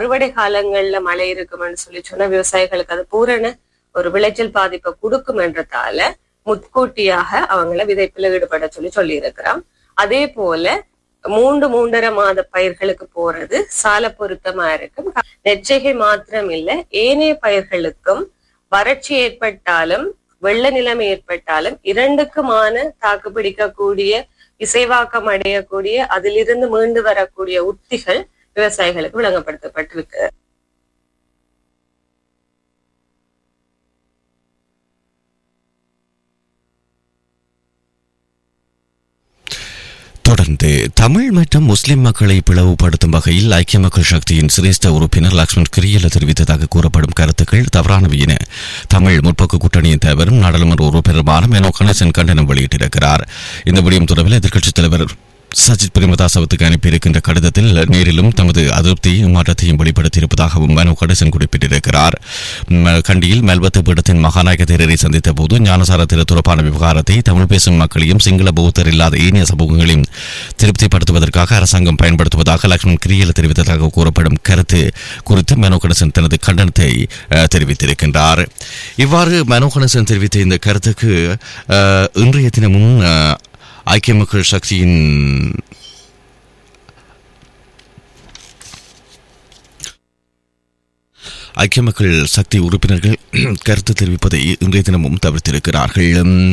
அறுவடை காலங்கள்ல மழை இருக்கும்னு சொல்லி சொன்ன விவசாயிகளுக்கு அது பூரண ஒரு விளைச்சல் பாதிப்பை கொடுக்கும் என்றதால முன்கூட்டியாக அவங்கள விதைப்புல ஈடுபட சொல்லி இருக்கிறோம். அதே போல 3-3.5 மாத பயிர்களுக்கு போறது சால பொருத்தமா இருக்கும். நெற்செய்கை மாத்திரம் இல்ல, ஏனைய பயிர்களுக்கும் வறட்சி ஏற்பட்டாலும் வெள்ள நிலைமை ஏற்பட்டாலும் இரண்டுக்குமான தாக்கு பிடிக்கக்கூடிய இசைவாக்கம் அடையக்கூடிய அதிலிருந்து மீண்டு வரக்கூடிய உத்திகள் விவசாயிகளுக்கு விளங்கப்படுத்தப்பட்டிருக்கு. தொடர்ந்து தமிழ் மற்றும் முஸ்லிம் மக்களை பிளவுபடுத்தும் வகையில் ஐக்கிய மக்கள் சக்தியின் சிரேஷ்ட உறுப்பினர் லக்ஷ்மண் கிரியல்ல தெரிவித்ததாக கூறப்படும் கருத்துக்கள் தவறானவை என தமிழ் முற்போக்கு கூட்டணியின் தலைவரும் நாடாளுமன்ற உறுப்பினருமான மெனோ கணேசன் கண்டனம் வெளியிட்டிருக்கிறார். இந்த விடயம் தொடர்பில் எதிர்க்கட்சித் தலைவர் சஜித் பிரேமதாசவுக்கு அனுப்பியிருக்கின்ற கடிதத்தில் நேரிலும் தமது அதிருப்தியையும் மாற்றத்தையும் வெளிப்படுத்தியிருப்பதாகவும் மெனோ கணேசன் குறிப்பிட்டிருக்கிறார். கண்டியில் மெல்பத்து பீடத்தின் மகாநாயக தேரரை சந்தித்த போது ஞானசார தொடர்பான விவகாரத்தை தமிழ் பேசும் மக்களையும் சிங்கள பௌத்தர் இல்லாத ஏனைய சமூகங்களையும் திருப்திப்படுத்துவதற்காக அரசாங்கம் பயன்படுத்துவதாக லக்ஷ்மண் கிரியல்ல தெரிவித்ததாக கூறப்படும் கருத்து குறித்து மெனோ கணேசன் தனது கண்டனத்தை தெரிவித்திருக்கின்றார். இவ்வாறு மெனோ கணேசன் தெரிவித்த இந்த கருத்துக்கு இன்றைய தினமும் ஐக்கிய மக்கள் சக்தியின் ஐக்கிய மக்கள் சக்தி உறுப்பினர்கள் கருத்து தெரிவிப்பதை இன்றைய தினமும் தவிர்த்திருக்கிறார்கள்.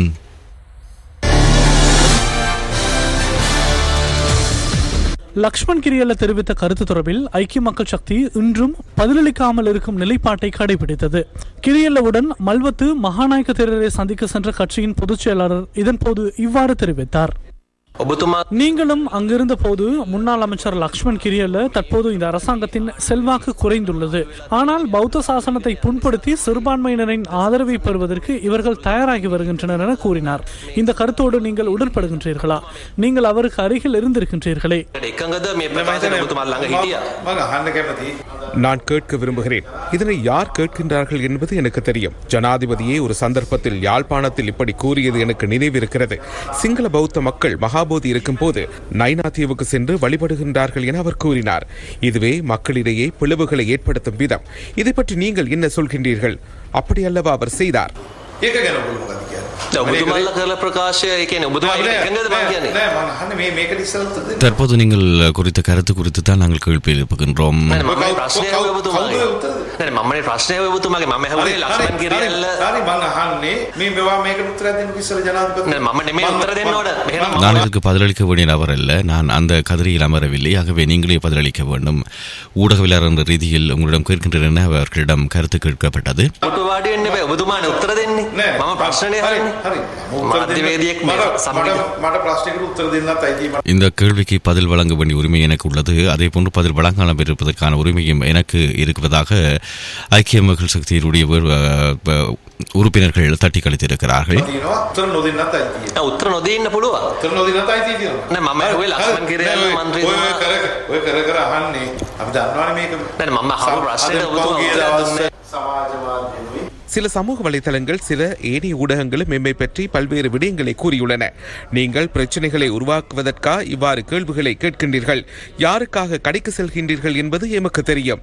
லக்ஷ்மண் கிரியல்ல தெரிவித்த கருத்து தொடர்பில் ஐக்கிய மக்கள் சக்தி இன்றும் பதிலளிக்காமல் இருக்கும் நிலைப்பாட்டை கடைபிடித்தது. கிரியல்லவுடன் மல்வத்து மகாநாயக தேரரை சந்திக்க சென்ற கட்சியின் பொதுச் செயலாளர் இதன்போது இவ்வாறு தெரிவித்தார். நீங்களும் அங்கிருந்த போது முன்னாள் அமைச்சர் லக்ஷ்மண் கிரியல்ல தற்போது இந்த அரசாங்கத்தின் செல்வாக்கு குறைந்துள்ளது. ஆனால் பௌத்த சாசனத்தை புண்படுத்தி சிறுபான்மையினரின் ஆதரவை பெறுவதற்கு இவர்கள் தயாராகி வருகின்றனர் என கூறினார். இந்த கருத்தோடு நீங்கள் உடன்படுகின்றீர்களா? நீங்கள் அவருக்கு அருகில் இருந்திருக்கின்றீர்களே. நான் கேட்க விரும்புகிறேன், இதனை யார் கேட்கின்றார்கள் என்பது எனக்கு தெரியும். ஜனாதிபதியே ஒரு சந்தர்ப்பத்தில் யாழ்ப்பாணத்தில் இப்படி கூறியது எனக்கு நினைவிருக்கிறது. சிங்கள பௌத்த மக்கள் மகாபோதி இருக்கும் போது நைனா தீவுக்கு சென்று வழிபடுகின்றார்கள் என அவர் கூறினார். இதுவே மக்களிடையே பிளவுகளை ஏற்படுத்தும் விதம். இதை பற்றி நீங்கள் என்ன சொல்கின்றீர்கள்? அப்படி அல்லவா அவர் செய்தார்? தற்போது நீங்கள் குறித்த கருத்து குறித்து தான் நாங்கள் கேள்வி எழுப்புகின்றோம். நான் இதற்கு பதிலளிக்க வேண்டிய நபர் அல்ல. நான் அந்த கதிரையில் அமரவில்லை. ஆகவே நீங்களே பதிலளிக்க வேண்டும். ஊடகவியலாளர் என்ற ரீதியில் உங்களிடம் கேட்கின்றன என அவர்களிடம் கருத்து கேட்கப்பட்டது. இந்த கேள்விக்கு பதில் வழங்க வேண்டிய உரிமை எனக்கு உள்ளது. அதே போன்று பதில் வழங்காமல் இருப்பதற்கான உரிமையும் எனக்கு இருப்பதாக ஐக்கிய மக்கள் சக்தியினுடைய உறுப்பினர்கள் தட்டி கழித்திருக்கிறார்கள். சில சமூக வலைதளங்கள், சில ஏனைய ஊடகங்களும் எம்மை பற்றி பல்வேறு விடயங்களை கூறியுள்ளன. நீங்கள் பிரச்சனைகளை உருவாக்குவதற்கா இவ்வாறு கேள்விகளை கேட்கின்றீர்கள்? யாருக்காக கடைக்கு செல்கின்றீர்கள் என்பது எமக்கு தெரியும்.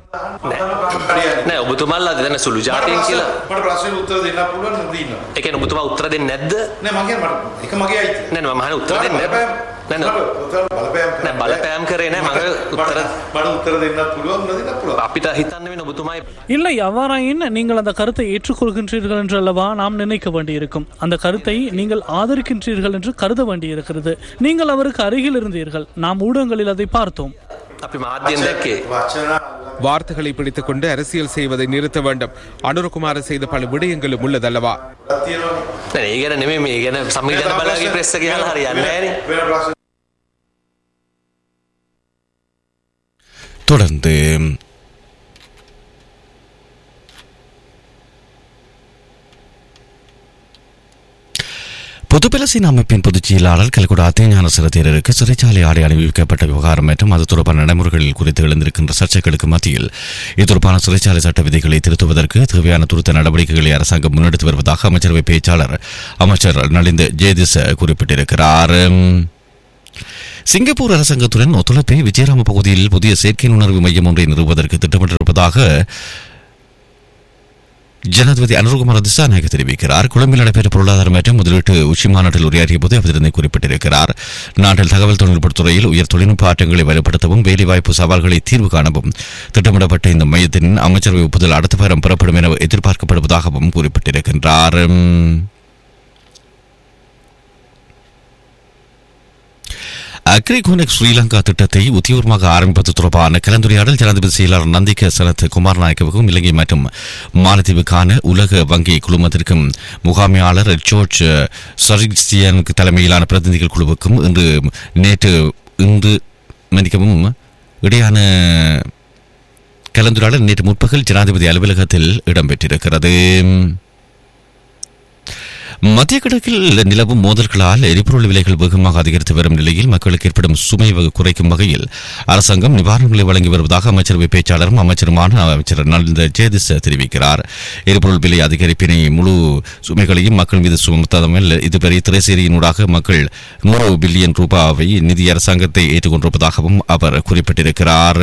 இல்லை, அவ்வாறாயின் நீங்கள் அந்த கருத்தை ஏற்றுக்கொள்கின்றீர்கள் என்று அல்லவா நாம் நினைக்க வேண்டியிருக்கும். அந்த கருத்தை நீங்கள் ஆதரிக்கின்றீர்கள் என்று கருத வேண்டியிருக்கிறது. நீங்கள் அவருக்கு அருகில் இருந்தீர்கள். நாம் ஊடகங்களில் அதை பார்த்தோம். வார்த்தைகளை பிடித்துக் கொண்டு அரசியல் செய்வதை நிறுத்த வேண்டும். அனுரகுமார செய்த பல விடயங்களும் உள்ளதல்லவா? தொடர்ந்து பொதுபலசீன அமைப்பின் பொதுச் செயலாளர் கல்குடா ஞானசார தேரருக்கு சிறைச்சாலை ஆடை அணிவிக்கப்பட்ட விவகாரம் மற்றும் அது தொடர்பான நடைமுறைகள் குறித்து எழுந்திருக்கின்ற சர்ச்சைகளுக்கு மத்தியில் இது தொடர்பான சிறைச்சாலை சட்ட விதிகளை திருத்துவதற்கு தேவையான துரித நடவடிக்கைகளை அரசாங்கம் முன்னெடுத்து வருவதாக அமைச்சரவை பேச்சாளர் அமைச்சர் நலிந்த ஜேதிஸ் குறிப்பிட்டிருக்கிறார். சிங்கப்பூர் அரசாங்கத்துடன் ஒத்துழைப்பை விஜயராம பகுதியில் புதிய செயற்கை நுண்ணறிவு மையம் ஒன்றை நிறுவுவதற்கு திட்டமிட்ட செய்யப்பட்டுள்ளதாக ஜனாதிபதி அனுர்குமார் திசாநாயக்க தெரிவிக்கிறார். கொழும்பில் நடைபெற்ற பொருளாதார மற்றும் முதலீட்டு உச்சி மாநாட்டில் உரையாற்றிய போது அவர் இதனை குறிப்பிட்டிருக்கிறார். நாட்டில் தகவல் தொழில்நுட்பத் துறையில் உயர் தொழில்நுட்ப ஆற்றங்களை வலுப்படுத்தவும் வேலைவாய்ப்பு சவால்களை தீர்வு காணவும் திட்டமிடப்பட்ட இந்த மையத்தின் அமைச்சரவை ஒப்புதல் அடுத்த வாரம் பெறப்படும் என எதிர்பார்க்கப்படுவதாகவும் குறிப்பிட்டிருக்கின்றார். அக்ரிகோனிக் ஸ்ரீலங்கா திட்டத்தை உத்தியோகமாக ஆரம்பிப்பது தொடர்பான கலந்துரையாடல் ஜனாதிபதி செயலாளர் நந்திக சரத் குமார் நாயக்கவுக்கும் இலங்கை மற்றும் மாலத்தீவுக்கான உலக வங்கி குழுமத்திற்கும் முகாமையாளர் ஜோர்ஜ் சரிக்சியன் தலைமையிலான பிரதிநிதிகள் குழுவுக்கும் இன்று மன்னிக்கவும் இடையான கலந்துரையாடல் நேற்று முற்பகல் ஜனாதிபதி அலுவலகத்தில் இடம்பெற்றிருக்கிறது. மத்திய கிழக்கில் நிலவும் மோதல்களால் எரிபொருள் விலைகள் வேகமாக அதிகரித்து வரும் நிலையில் மக்களுக்கு ஏற்படும் சுமை குறைக்கும் வகையில் அரசாங்கம் நிவாரணங்களை வழங்கி வருவதாக அமைச்சரவை பேச்சாளரும் அமைச்சருமான அமைச்சர் நலிந்த ஜேதிஸ் தெரிவிக்கிறார். எரிபொருள் விலை அதிகரிப்பினை முழு சுமைகளையும் மக்கள் மீது சுமத்தாமல் இதுவரை திரைசேரியினூடாக மக்கள் 100 பில்லியன் ரூபாவை நிதி அரசாங்கத்தை ஏற்றுக்கொண்டிருப்பதாகவும் அவர் குறிப்பிட்டிருக்கிறார்.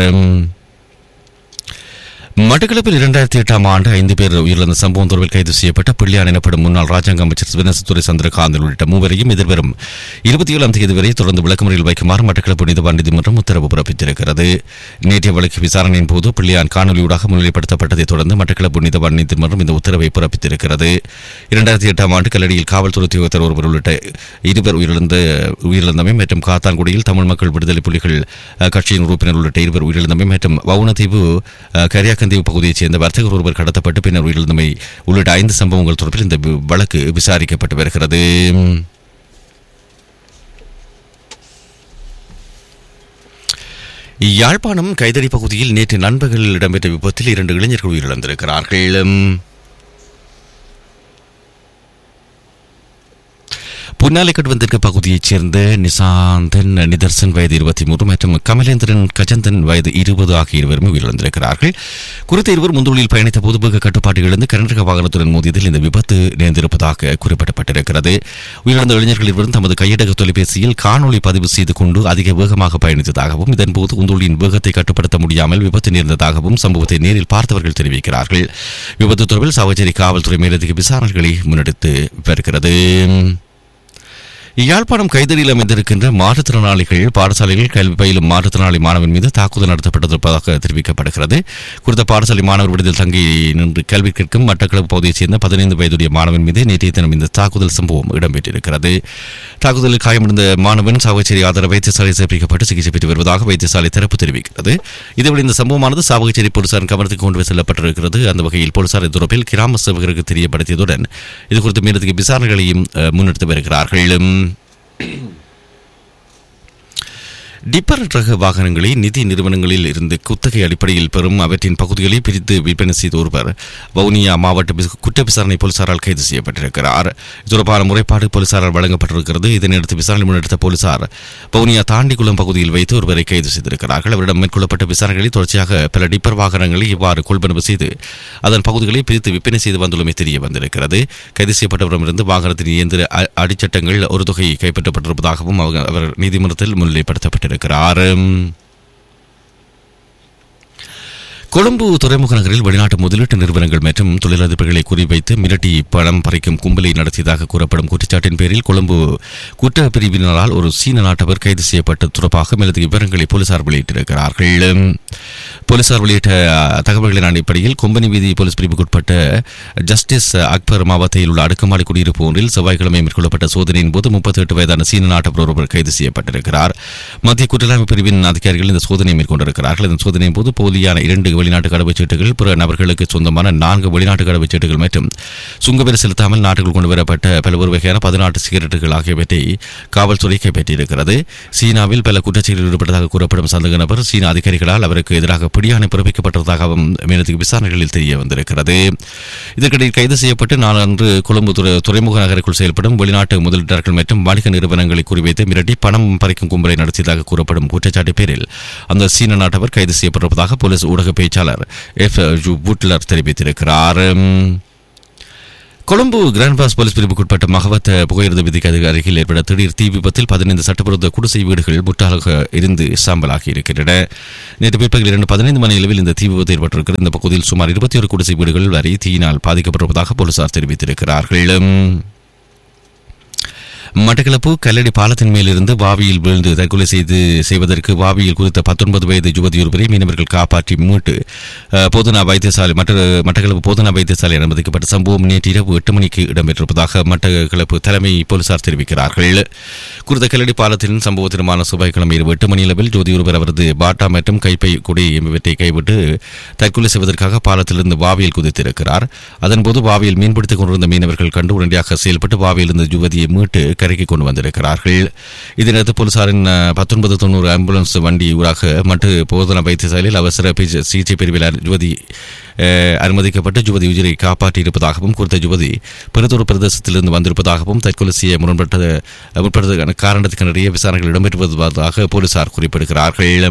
மட்டக்களப்பில் 2008 ஆண்டு 5 பேர் உயிரிழந்த சம்பவம் தொடர்பில் கைது செய்யப்பட்ட பிள்ளையான் எனப்படும் முன்னாள் ராஜாங்க அமைச்சர் வினசத்துறை சந்திரகாந்தன் உள்ளிட்ட மூவரையும் எதிர்வரும் 27ஆம் தேதி வரை தொடர்ந்து விளக்கமுறையில் வைக்குமாறு மட்டக்களப்பு நீதிவான் நீதிமன்றம் உத்தரவு பிறப்பித்திருக்கிறது. நேற்றைய வழக்கு விசாரணையின் போது பிள்ளையான் காணொலியூடாக முன்னிலைப்படுத்தப்பட்டதைத் தொடர்ந்து மட்டக்களப்பு நீதிவான் நீதிமன்றம் இந்த உத்தரவை பிறப்பித்திருக்கிறது. 2008 ஆண்டு கல்லடியில் காவல்துறை உத்தியோகத்தர் ஒருவர் உள்ளிட்ட 2 உயிரிழந்தமை மற்றும் காத்தான்குடியில் தமிழ் மக்கள் விடுதலை புலிகள் கட்சியின் உறுப்பினர் உள்ளிட்ட 2 உயிரிழந்தமை மற்றும் வவுனதீவு கரியாக்கந்தீவு பகுதியைச் சேர்ந்த வர்த்தகர் ஒருவர் கடத்தப்பட்டு பின்னர் உயிரிழந்தமை உள்ளிட்ட 5 சம்பவங்கள் தொடர்பில் இந்த வழக்கு விசாரிக்கப்பட்டு வருகிறது. யாழ்ப்பாணம் கைதடி பகுதியில் நேற்று நண்பகல் இடம்பெற்ற விபத்தில் 2 இளைஞர்கள் உயிரிழந்திருக்கிறார்கள். புன்னாலைக்கட்டுவந்திற்கு பகுதியைச் சேர்ந்த நிசாந்தன் நிதர்சன் வயது 23 மற்றும் கமலேந்திரன் கஜந்தன் வயது 20 ஆகிய இருவரும் உயிரிழந்திருக்கிறார்கள். குறித்த இருவர் முந்துளில் பயணித்த போது வேக கட்டுப்பாடு இழந்து கனரக வாகனத்துடன் மோதியதில் இந்த விபத்து நேர்ந்திருப்பதாக குறிப்பிடப்பட்டிருக்கிறது. உயிரிழந்த இளைஞர்கள் இருவரும் தமது கையடக தொலைபேசியில் காணொலி பதிவு செய்து கொண்டு அதிக வேகமாக பயணித்ததாகவும் இதன்போது உந்துளியின் வேகத்தை கட்டுப்படுத்த முடியாமல் விபத்து நேர்ந்ததாகவும் சம்பவத்தை நேரில் பார்த்தவர்கள் தெரிவிக்கிறார்கள். விபத்து தொடர்பில் சாவச்சேரி காவல்துறை மேலதிக விசாரணைகளை முன்னெடுத்து வருகிறது. யாழ்ப்பாணம் கைதடியில் அமைந்திருக்கின்ற மாற்றுத்திறனாளிகள் பாடசாலையில் கல்வி பயிலும் மாற்றுத்திறனாளி மாணவன் மீது தாக்குதல் நடத்தப்பட்டிருப்பதாக தெரிவிக்கப்படுகிறது. குறித்த பாடசாலை மாணவர் விடுதல் தங்கி நின்று கல்வி கேட்கும் மட்டக்களப்பு பகுதியைச் சேர்ந்த 15 வயதுடைய மாணவன் மீது நேற்றைய தினம் இந்த தாக்குதல் சம்பவம் இடம்பெற்றிருக்கிறது. தாக்குதலில் காயமடைந்த மாணவன் சாவகச்சேரி ஆதார வைத்தியசாலை சேர்ப்பிக்கப்பட்டு சிகிச்சை பெற்று வருவதாக வைத்தியசாலை தரப்பு தெரிவிக்கிறது. இதேவேளை இந்த சம்பவமானது சாவகச்சேரி போலீசாரின் கவனத்துக்கு கொண்டு செல்லப்பட்டிருக்கிறது. அந்த வகையில் போலீசார் தொடர்பில் கிராம சேவகருக்கு தெரியப்படுத்தியதுடன் இதுகுறித்து மேலதிக விசாரணைகளையும் முன்னெடுத்து வருகிறார்கள். டிப்பர் ரக வாகனங்களை நிதி நிறுவனங்களில் இருந்து குத்தகை அடிப்படையில் பெறும் அவற்றின் பகுதிகளை பிரித்து விற்பனை செய்த ஒருவர் வவுனியா மாவட்ட குற்ற விசாரணை போலீசாரால் கைது செய்யப்பட்டிருக்கிறார். தொடர்பான முறைப்பாடு போலீசாரால் வழங்கப்பட்டிருக்கிறது. இதனையடுத்து விசாரணை முன்னெடுத்த போலீசார் வவுனியா தாண்டிக்குளம் பகுதியில் வைத்து ஒருவரை கைது செய்திருக்கிறார்கள். அவரிடம் மேற்கொள்ளப்பட்ட விசாரணைகளில் தொடர்ச்சியாக பல டிப்பர் வாகனங்களை இவ்வாறு கொள்வனவு செய்து அதன் பகுதிகளை பிரித்து விற்பனை செய்து வந்துள்ளமை தெரிய வந்திருக்கிறது. கைது செய்யப்பட்டவரிடமிருந்து வாகனத்தின் இயந்திர அடிச்சட்டங்கள் ஒரு தொகை கைப்பற்றப்பட்டிருப்பதாகவும் அவர் நீதிமன்றத்தில் முன்னிலைப்படுத்தப்பட்டிருக்கிறார். கொழும்பு துறைமுக நகரில் வெளிநாட்டு முதலீட்டு நிறுவனங்கள் மற்றும் தொழிலதிபர்களை குறிவைத்து மிரட்டி பணம் பறிக்கும் கும்பலை நடத்தியதாக கூறப்படும் குற்றச்சாட்டின் பேரில் கொழும்பு குற்ற பிரிவினரால் ஒரு சீன நாட்டவர் கைது செய்யப்பட்ட தொடர்பாக மேலதிக விவரங்களை போலீசார் வெளியிட்டிருக்கிறார்கள். போலீசார் வெளியிட்ட தகவல்களின் அடிப்படையில் கொம்பனி வீதி போலீஸ் பிரிவுக்குட்பட்ட ஜஸ்டிஸ் அக்பர் மாவட்டத்தில் உள்ள அடுக்குமாடி குடியிருப்பு ஒன்றில் செவ்வாய்க்கிழமை மேற்கொள்ளப்பட்ட சோதனையின் போது 38 வயதான சீன நாட்டவர் ஒருவர் கைது செய்யப்பட்டிருக்கிறார். மத்திய குற்றலாமை பிரிவின் அதிகாரிகள் இந்த சோதனையை மேற்கொண்டிருக்கிறார்கள். இந்த சோதனையின் போது போலியான 2 வெளிநாட்டு கடவுச்சீட்டுகள், பிற நபர்களுக்கு சொந்தமான 4 வெளிநாட்டு கடவுச்சீட்டுகள் மற்றும் சுங்கவரி செலுத்தாமல் நாட்டுக்குள் கொண்டு வரப்பட்ட பல்வேறு வகையான 14 சிகரெட்டுகள் ஆகியவற்றை காவல்துறை கைப்பற்றியிருக்கிறது. சீனாவில் பல குற்றச்செயலில் ஈடுபட்டதாக கூறப்படும் சந்தேக நபர் சீன அதிகாரிகளால் அவருக்கு எதிராக பிடியாணை பிறப்பிக்கப்பட்டதாகவும் மேலதிக விசாரணைகளில் தெரிய வந்திருக்கிறது. இதற்கிடையில் கைது செய்யப்பட்டு நாளன்று கொழும்பு துறைமுக நகருக்குள் செயல்படும் வெளிநாட்டு முதலீட்டாளர்கள் மற்றும் வணிக நிறுவனங்களை குறிவைத்து மிரட்டி பணம் பறிக்கும் கும்பலை நடத்தியதாக கூறப்படும் குற்றச்சாட்டு பேரில் அந்த சீன நாட்டவர் கைது செய்யப்பட்டிருப்பதாக போலீஸ் ஊடக பேச்சாளர் எஃப். புட்லர் தெரிவித்திருக்கிறார். கொழும்பு கிராண்ட் பாஸ் போலீஸ் பிரிவுக்குட்பட்ட மகவத்த புகையிரத விதிக்கு அருகில் ஏற்பட்ட திடீர் தீ விபத்தில் 15 சட்டவிரோத குடிசை வீடுகள் முற்றாக இருந்து சாம்பலாகி இருக்கின்றன. நேற்று பிற்பகல் 2:15 மணி அளவில் இந்த தீ விபத்து ஏற்பட்டிருக்கிறது. இந்த பகுதியில் சுமார் 21 குடிசை வீடுகள் வரை தீயினால் பாதிக்கப்பட்டிருப்பதாக போலீசார் தெரிவித்திருக்கிறார்கள். மட்டக்களப்பு கல்லடி பாலத்தின் மேலிருந்து வாவியில் விழுந்து தற்கொலை செய்வதற்கு வாவியில் குறித்த 19 வயது யுவதி ஒருவரை மீனவர்கள் காப்பாற்றி மீட்டு போதனா வைத்தியசாலை மட்டக்களப்பு போதனா வைத்தியசாலை அனுமதிக்கப்பட்ட சம்பவம் நேற்று இரவு 8 மணிக்கு இடம்பெற்றிருப்பதாக மட்டக்களப்பு தலைமை போலீசார் தெரிவிக்கிறார்கள். குறித்த கல்லடி பாலத்தின் சம்பவத்திற்கான செவ்வாய்க்கிழமை இரவு 8 மணி அளவில் ஜோதி ஒருவர் அவரது பாட்டா மற்றும் கைப்பை குடை என்பவற்றை கைவிட்டு தற்கொலை செய்வதற்காக பாலத்திலிருந்து வாவியில் குதித்திருக்கிறார். அதன்போது வாவியில் மீன்பிடித்துக் கொண்டிருந்த மீனவர்கள் கண்டு உடனடியாக செயல்பட்டு வாவியில் இருந்த யுவதியை மீட்டு கரைக்கு கொண்டு வந்திருக்கிறார்கள். இதனையடுத்து போலீசாரின் 1990 ஆம்புலன்ஸ் வண்டி ஊராக மட்டு போதனா வைத்தியசாலையில் அவசர சிகிச்சை பிரிவில் யுவதி அனுமதிக்கப்பட்டு யுவதி உயிரை காப்பாற்றியிருப்பதாகவும் குறித்த யுவதி பெருதொரு பிரதேசத்திலிருந்து வந்திருப்பதாகவும் தற்கொலை செய்ய முற்பட்டதற்கான காரணத்துக்கு நிறைய விசாரணைகள் இடம்பெற்று வருவதாக போலீசார் குறிப்பிடுகிறார்கள்.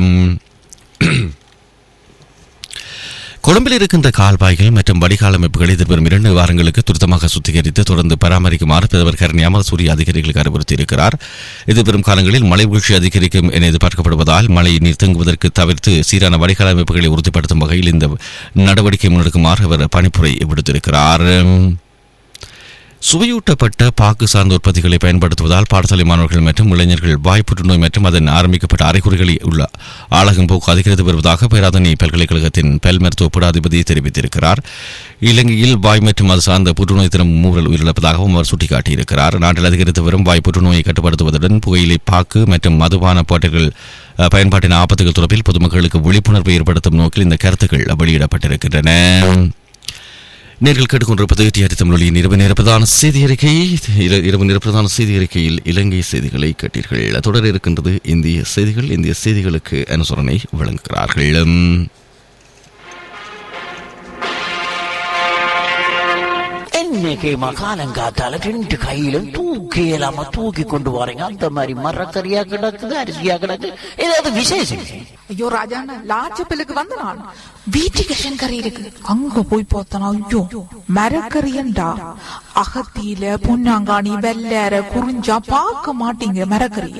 கொழும்பில் இருக்கின்ற கால்வாய்கள் மற்றும் வடிகால் அமைப்புகளை எதிர்வரும் 2 வாரங்களுக்கு துரிதமாக சுத்திகரித்து தொடர்ந்து பராமரிக்குமாறு பிரதமர் கரணி அமரசூரிய அதிகாரிகளுக்கு அறிவுறுத்தியிருக்கிறார். எதிர்வரும் காலங்களில் மழை வீழ்ச்சி அதிகரிக்கும் என எதிர்பார்க்கப்படுவதால் மழை நீர் தேங்குவதற்கு தவிர்த்து சீரான வடிகால் அமைப்புகளை உறுதிப்படுத்தும் வகையில் இந்த நடவடிக்கை முன்னெடுக்குமாறு அவர் பணிப்புரை விடுத்திருக்கிறார். சுவையூட்டப்பட்ட பாக்கு சார்ந்த உற்பத்திகளை பயன்படுத்துவதால் பாடசாலை மாணவர்கள் மற்றும் இளைஞர்கள் வாய் புற்றுநோய் மற்றும் அதன் ஆரம்பிக்கப்பட்ட அறிகுறிகளில் உள்ள ஆளகம் போக்கு அதிகரித்து வருவதாக பேராதனை பல்கலைக்கழகத்தின் பல் மருத்துவ பீடாதிபதி தெரிவித்திருக்கிறார். இலங்கையில் வாய் மற்றும் அது சார்ந்த புற்றுநோய் தினம் 3 உயிரிழப்பதாகவும் அவர் சுட்டிக்காட்டியிருக்கிறார். நாட்டில் அதிகரித்து வரும் வாய் புற்றுநோயை கட்டுப்படுத்துவதுடன் புகையிலை பாக்கு மற்றும் மதுபான பாட்டில்கள் பயன்பாட்டின் ஆபத்துகள் தொடர்பில் பொதுமக்களுக்கு விழிப்புணர்வை ஏற்படுத்தும் நோக்கில் இந்த கருத்துக்கள் வெளியிடப்பட்டிருக்கின்றன. நேர்கள் கேட்டுக்கொண்டிருப்பது டிஆர்டி தமிழொலியின் இரவு நேர பிரதான செய்தி அறிக்கையில் இலங்கை செய்திகளை கேட்டீர்கள். தொடர இருக்கின்றது இந்திய செய்திகள். இந்திய செய்திகளுக்கு அனுசரணை வழங்குகிறார்கள். இன்னைக்கு மகாலங்காத்தால 2 கையிலும் தூக்கி கொண்டு வரீங்க. அந்த மாதிரி மரக்கறியா கிடக்குது, அரிசியா கிடக்கு, ஏதாவது விசேஷம்? ஐயோ ராஜாண்ணா, லாச்சப்பிலுக்கு வந்த நான் வீட்டுக்கு கறி இருக்கு, அங்க போய் பார்த்தனா ஐயோ மரக்கறியண்டா. அகத்தியில பொன்னாங்காணி வெள்ளற குறிஞ்சா பார்க்க மாட்டீங்க மரக்கறிய.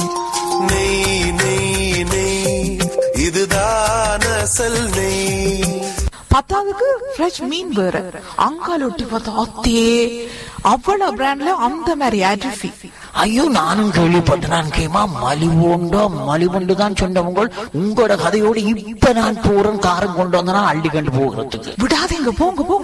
இதுதான் அசல் நெய். பத்தாவதுக்கு ஃப்ரெஷ் மீன் வேற. அங்கால ஒட்டி பார்த்தா அத்தே அவ்வளவு பிராண்ட்ல அந்த மாதிரி அரிசி. ஐயோ நானும் கேள்விப்பட்டேன். கேமா மலிவுண்டு தான் சொன்னவங்க. உங்களோட கதையோடு இப்ப நான் போறேன், காரம் கொண்டு வந்தனா அள்ளி கண்டு போகிறதுக்கு. விடாதீங்க, போங்க போங்க.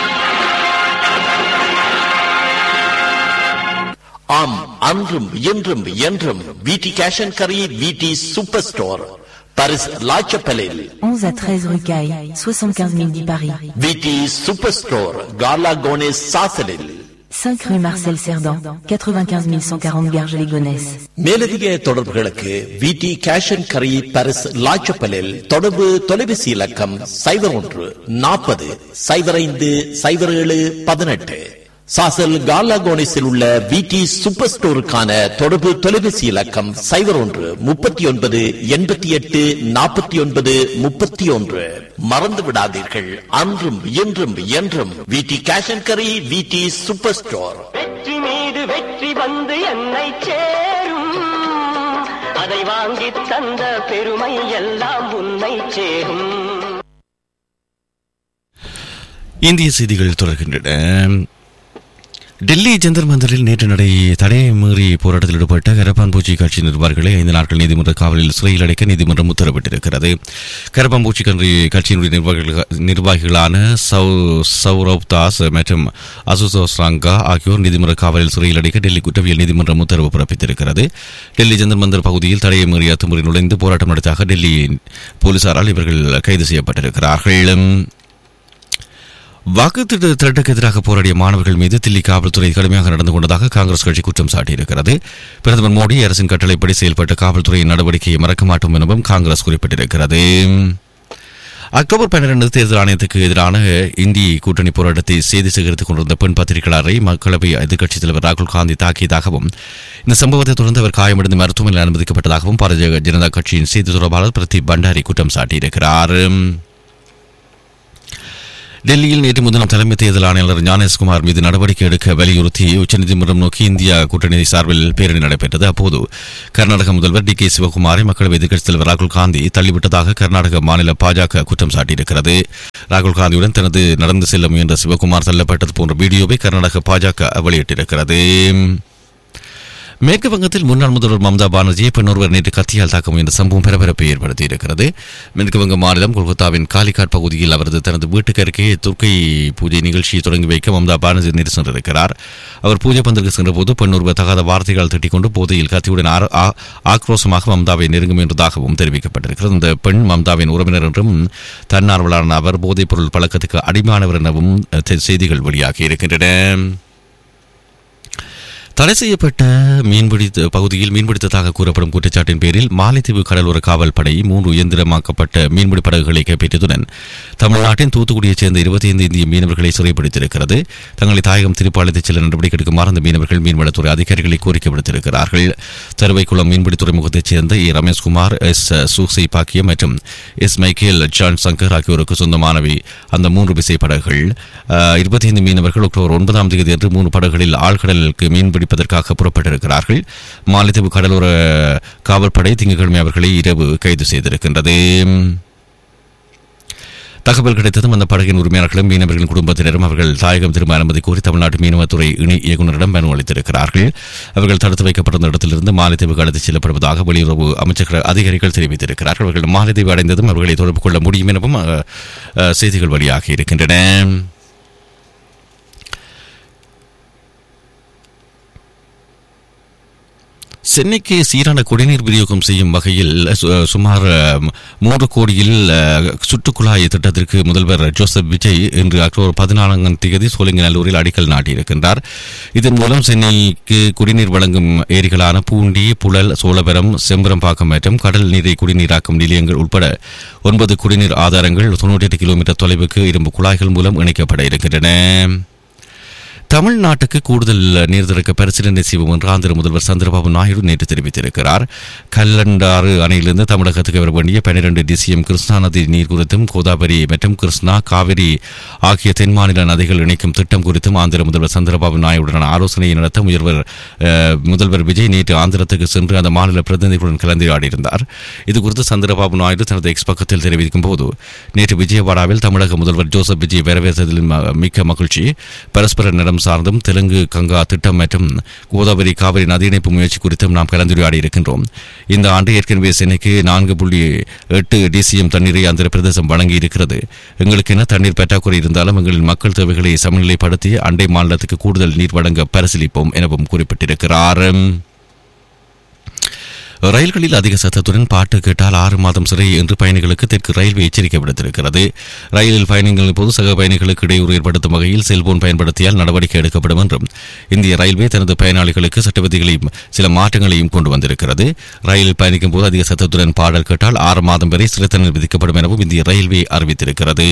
ஆம், அன்றும் இன்றும் என்றும் வீட்டி cash and curry, வீட்டி super store, Paris La Chapelle. 11 à 13 rue Caille, 75 010 Paris. Viti Superstore, Gala Gonesse Sasselil. 5 rue Marcel Cerdan, 95 140 Garges-les-Gonesse. மேலதிக தொடர்புகளுக்கு விடி கேஷ் அண்ட் கரி பாரிஸ் லா சப்பலில் தொடர்பு தொலைபேசி இலக்கம் 01 40 05 07 18. சாசல் காலாகோனிஸில் உள்ள விடி சூப்பர் ஸ்டோருக்கான தொடர்பு தொலைபேசி இலக்கம் 01 39 88 49 31. மறந்து விடாதீர்கள், அன்றும் இன்றும் என்றும் விடி கேஷ் அண்ட் கரி, விடி சூப்பர் ஸ்டோர். வெற்றி மீது வெற்றி வந்து என்னை சேரும், அதை வாங்கி தந்த பெருமை எல்லாம் உன்னை சேரும். இந்திய செய்திகள் தொடர்கின்றன. டெல்லி ஜந்தர் மந்தரில் நேற்று தடை மீறி போராட்டத்தில் ஈடுபட்ட கரப்பான்பூச்சி கட்சி நிர்வாகிகளை 5 நாட்கள் நீதிமன்ற காவலில் சிறையில் அடைக்க நீதிமன்றம் உத்தரவிட்டிருக்கிறது. கரப்பான்பூச்சி கட்சியினுடைய நிர்வாகிகளான சௌரவ் தாஸ் மற்றும் அசுதோஷ் ரங்கா ஆகியோர் நீதிமன்ற காவலில் சிறையில் அடைக்க டெல்லி குற்றவியல் நீதிமன்றம் உத்தரவு பிறப்பித்திருக்கிறது. டெல்லி ஜந்தர் மந்தர் பகுதியில் தடையை மீறி அத்துமுறை நுழைந்து போராட்டம் நடத்தியாக டெல்லி போலீசாரால் இவர்கள் கைது செய்யப்பட்டிருக்கிறார்கள். வாக்கு திரட்டுக்கு எதிராக போராடிய மாணவர்கள் மீது தில்லி காவல்துறை கடுமையாக நடந்து கொண்டதாக காங்கிரஸ் கட்சி குற்றம் சாட்டியிருக்கிறது. பிரதமர் மோடி அரசின் கட்டளைப்படி செயல்பட்ட காவல்துறையின் நடவடிக்கையை மறக்க மாட்டோம் எனவும் காங்கிரஸ் குறிப்பிட்டிருக்கிறது. அக்டோபர் 12 தேர்தல் ஆணையத்துக்கு எதிரான இந்தி கூட்டணி போராட்டத்தை செய்தி சேகரித்துக் கொண்டிருந்த பெண் பத்திரிகையாளரை மக்களவை எதிர்க்கட்சித் தலைவர் ராகுல் காந்தி தாக்கியதாகவும் இந்த சம்பவத்தை தொடர்ந்து அவர் காயமடைந்து மருத்துவமனையில் அனுமதிக்கப்பட்டதாகவும் பாரதிய ஜனதா கட்சியின் செய்தி தொடர்பாளர் பிரதீப் பண்டாரி குற்றம் சாட்டியிருக்கிறார். டெல்லியில் நேற்று முன்தினம் தலைமை தேர்தல் ஆணையாளர் ஞானேஷ்குமார் மீது நடவடிக்கை எடுக்க வலியுறுத்தி உச்சநீதிமன்றம் நோக்கி இந்தியா கூட்டணி சார்பில் பேரணி நடைபெற்றது. அப்போது கர்நாடக முதல்வர் டி.கே. சிவகுமாரை மக்களவை எதிர்க்கட்சித் தலைவர் ராகுல் காந்தி தள்ளிவிட்டதாக கர்நாடக மாநில பாஜக குற்றம் சாட்டியிருக்கிறது. ராகுல் காந்தியுடன் தனது நடந்து செல்ல முயன்ற சிவகுமார் தள்ளப்பட்டது போன்ற வீடியோவை கர்நாடக பாஜக வெளியிட்டிருக்கிறது. மேற்கு வங்கத்தில் முன்னாள் முதல்வர் மம்தா பானர்ஜியை பெண்ணொருவர் நேற்று கத்தியால் தாக்க முயன்ற சம்பவம் பரபரப்பை ஏற்படுத்தியிருக்கிறது. மேற்கு வங்க மாநிலம் கொல்கத்தாவின் காலிகாட் பகுதியில் அவரது தனது வீட்டுக்கு அருகே துர்க்கை பூஜை நிகழ்ச்சியை தொடங்கி வைக்க மம்தா பானர்ஜி நேற்று சென்றிருக்கிறார். அவர் பூஜை பந்திற்கு சென்றபோது பெண்ணொருவர் தகாத வார்த்தைகள் திட்டிக்கொண்டு போதையில் கத்தியுடன் ஆக்ரோஷமாக மம்தாவை நெருங்க முயன்றதாகவும் தெரிவிக்கப்பட்டிருக்கிறது. இந்த பெண் மம்தாவின் உறவினர் என்றும் தன்னார்வலான அவர் போதைப் பொருள் பழக்கத்துக்கு அடிமையானவர் எனவும் செய்திகள் வெளியாகி இருக்கின்றன. தடை செய்யப்பட்ட மீன்பிடி பகுதியில் மீன்பிடித்ததாக கூறப்படும் குற்றச்சாட்டின் பேரில் மாலைத்தீவு கடலோர காவல் படை 3 இயந்திரமாக்கப்பட்ட மீன்பிடி படகுகளை கைப்பற்றியதுடன் தமிழ்நாட்டின் தூத்துக்குடியைச் சேர்ந்த 25 இந்திய மீனவர்களை சிறைப்படுத்தியிருக்கிறது. தங்களை தாயகம் திருப்பி அழைத்துச் செல்ல நடவடிக்கை எடுக்குமாறு அந்த மீனவர்கள் மீன்வளத்துறை அதிகாரிகளை கோரிக்கை விடுத்திருக்கிறார்கள். தருவைக்குளம் மீன்பிடி துறைமுகத்தைச் சேர்ந்த ரமேஷ்குமார், எஸ். சூசை பாக்கியம் மற்றும் எஸ். மைக்கேல் ஜான் சங்கர் ஆகியோருக்கு சொந்தமானவை அந்த 3 விசை படகுகள். 25 மீனவர்கள் அக்டோபர் 9ஆம் தேதி அன்று 3 படகுகளில் ஆழ்கடலுக்கு மீன்பிடிப்பதற்காக புறப்பட்டிருக்கிறார்கள். மாலைத்தீவு கடலோர காவல்படை திங்கட்கிழமை அவர்களை இரவு கைது செய்திருக்கின்றது. தகவல் கிடைத்ததும் அந்த படகின் உரிமையாளர்களும் மீனவர்களின் குடும்பத்தினரும் அவர்கள் தாயகம் திரும்ப அனுமதி கோரி தமிழ்நாட்டு மீனவத்துறை இணை இயக்குநரிடம் மனு அளித்திருக்கிறார்கள். அவர்கள் தடுத்து வைக்கப்பட்டிருந்த இடத்திலிருந்து மாலைத்தீவுக்கு அழைத்துச் செல்லப்படுவதாக வெளியுறவு அமைச்சக அதிகாரிகள் தெரிவித்திருக்கிறார்கள். அவர்கள் மாலைத்தீவு அடைந்ததும் அவர்களை தொடர்பு கொள்ள முடியும் எனவும் செய்திகள் வெளியாகி இருக்கின்றன. சென்னைக்கு சீரான குடிநீர் விநியோகம் செய்யும் வகையில் சுமார் 3 கோடியில் சுற்றுக்குழாய் திட்டத்திற்கு முதல்வர் ஜோசப் விஜய் இன்று அக்டோபர் 14ஆம் தேதி சோழிங்கநல்லூரில் அடிக்கல் நாட்டியிருக்கின்றார். இதன் மூலம் சென்னைக்கு குடிநீர் வழங்கும் ஏரிகளான பூண்டி, புழல், சோழபுரம், செம்பரம்பாக்கம் மற்றும் கடல் நீரை குடிநீராக்கும் நிலையங்கள் உட்பட 9 குடிநீர் ஆதாரங்கள் 98 கிலோமீட்டர் தொலைவுக்கு இரும்பு குழாய்கள் மூலம் இணைக்கப்பட இருக்கின்றன. தமிழ்நாட்டுக்கு கூடுதல் நீர் திறக்க பரிசீலனை செய்வோம் என்று ஆந்திர முதல்வர் சந்திரபாபு நாயுடு நேற்று தெரிவித்திருக்கிறார். கல்லண்டாறு அணையிலிருந்து தமிழகத்துக்கு வர வேண்டிய 12 டிசிஎம் கிருஷ்ணா நதி நீர் குறித்தும் கோதாவரி மற்றும் கிருஷ்ணா, காவிரி ஆகிய தென் மாநில நதிகள் இணைக்கும் திட்டம் குறித்தும் ஆந்திர முதல்வர் சந்திரபாபு நாயுடன் ஆலோசனையை நடத்த முதல்வர் விஜய் நேற்று ஆந்திரத்துக்கு சென்று அந்த மாநில பிரதிநிதிகளுடன் கலந்துரையாடியிருந்தார். இதுகுறித்து சந்திரபாபு நாயுடு தனது எக்ஸ் பக்கத்தில் தெரிவிக்கும் போது, நேற்று விஜயவாடாவில் தமிழக முதல்வர் ஜோசப் விஜய் வரவேற்றதில் மிக்க மகிழ்ச்சி. பரஸ்பர நலம் சார்ந்தும் தெலுங்கு கங்கா திட்டம் மற்றும் கோதாவரி காவிரி நதி இணைப்பு முயற்சி குறித்தும் நாம் கலந்துரையாடி இருக்கின்றோம். இந்த ஆண்டு ஏற்கனவே சென்னைக்கு 4.8 டிசிஎம் தண்ணீரை ஆந்திர பிரதேசம் வழங்கி இருக்கிறது. எங்களுக்கென தண்ணீர் பற்றாக்குறை இருந்தாலும் எங்களின் மக்கள் தேவைகளை சமநிலைப்படுத்தி அண்டை மாநிலத்துக்கு கூடுதல் நீர் வழங்க பரிசீலிப்போம் எனவும் குறிப்பிட்டிருக்கிறார். ரயில்களில் அதிக சத்தத்துடன் பாட்டு கேட்டால் 6 மாதம் சிறை என்று பயணிகளுக்கு தெற்கு ரயில்வே எச்சரிக்கை விடுத்திருக்கிறது. ரயிலில் பயணிகளின் போது சக பயணிகளுக்கு இடையூறு ஏற்படுத்தும் வகையில் செல்போன் பயன்படுத்தியால் நடவடிக்கை எடுக்கப்படும் என்றும் இந்திய ரயில்வே தனது பயனாளிகளுக்கு சட்டவிதிகளையும் சில மாற்றங்களையும் கொண்டு வந்திருக்கிறது. ரயிலில் பயணிக்கும் போது அதிக சத்தத்துடன் பாடல் கேட்டால் 6 மாதம் வரை சிறை தண்டனை விதிக்கப்படும் எனவும் இந்திய ரயில்வே அறிவித்திருக்கிறது.